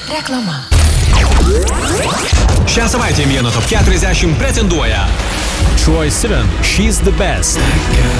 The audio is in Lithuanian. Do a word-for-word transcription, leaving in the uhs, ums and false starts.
Reklama. Šią savaitę į Vieno top keturiasdešimt pretenduoja Troye Sivan, She's the Best.